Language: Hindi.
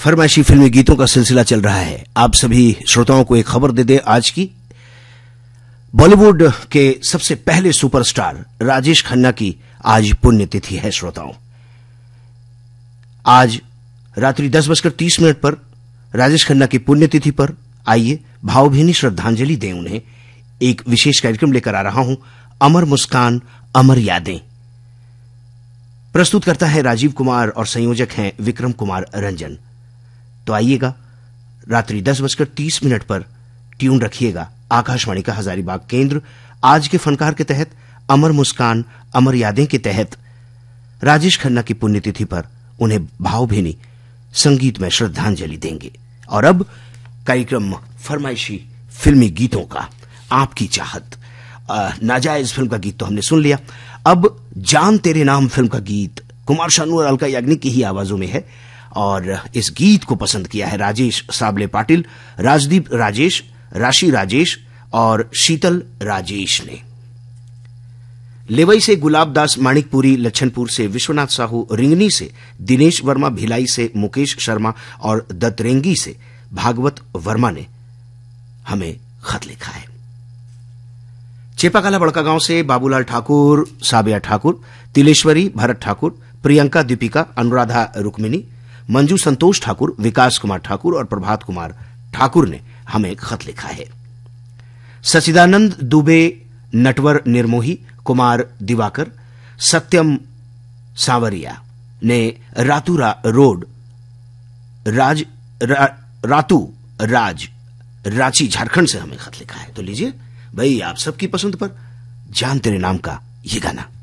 फरमाइशी फिल्मी गीतों का सिलसिला चल रहा है। आप सभी श्रोताओं को एक खबर दे दें आज की। बॉलीवुड के सबसे पहले सुपरस्टार राजेश खन्ना की आज पुण्यतिथि है। श्रोताओं, आज रात्रि 10:30 पर राजेश खन्ना की पुण्यतिथि पर आइए भावभीनी श्रद्धांजलि दें उन्हें। एक विशेष कार्यक्रम लेकर आ रहा हूं, अमर मुस्कान अमर यादें। प्रस्तुत करता है राजीव कुमार और संयोजक हैं विक्रम कुमार रंजन। तो आइएगा, रात्रि 10:30 पर ट्यून रखिएगा आकाशवाणी का हजारीबाग केंद्र। आज के फनकार के तहत अमर मुस्कान अमर यादें के तहत राजेश खन्ना की पुण्यतिथि पर उन्हें भावभीनी संगीत में श्रद्धांजलि देंगे। और अब कार्यक्रम फरमाइशी फिल्मी गीतों का, आपकी चाहत। नाजायज फिल्म का गीत तो हमने सुन लिया। अब जान तेरे नाम फिल्म का गीत कुमार शानू और अलका याग्निक की ही आवाजों में है और इस गीत को पसंद किया है राजेश साबले पाटिल, राजदीप राजेश, राशि राजेश और शीतल राजेश ने। लेवई से गुलाब दास माणिकपुरी, लच्छनपुर से विश्वनाथ साहू, रिंगनी से दिनेश वर्मा, भिलाई से मुकेश शर्मा और दतरेंगी से भागवत वर्मा ने हमें खत लिखा है। चेपाकाला बड़का गांव से बाबूलाल ठाकुर, साबिया ठाकुर, तिलेश्वरी, भरत ठाकुर, प्रियंका दीपिका, अनुराधा रुक्मिनी, मंजू संतोष ठाकुर, विकास कुमार ठाकुर और प्रभात कुमार ठाकुर ने हमें खत लिखा है। सचिदानंद दुबे, नटवर निर्मोही, कुमार दिवाकर, सत्यम सांवरिया ने रातूरा रोड, रातू राज, रांची झारखंड से हमें खत लिखा है। तो लीजिए भाई, आप सबकी पसंद पर जान तेरे नाम का ये गाना।